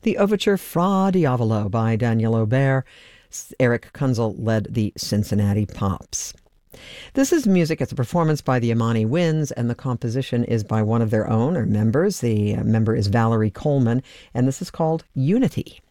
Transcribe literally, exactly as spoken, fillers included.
The overture Fra Diavolo by Daniel Aubert. Eric Kunzel led the Cincinnati Pops. This is music. It's a performance by the Imani Winds, and the composition is by one of their own, or members. The uh, member is Valerie Coleman, and this is called Unity.